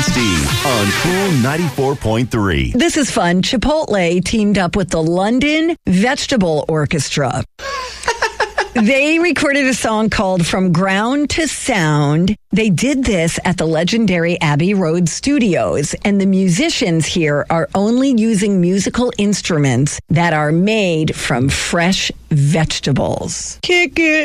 Steve on Cool 94.3. This is fun. Chipotle teamed up with the London Vegetable Orchestra. They recorded a song called From Ground to Sound. They did this at the legendary Abbey Road Studios, and the musicians here are only using musical instruments that are made from fresh vegetables. Kick it.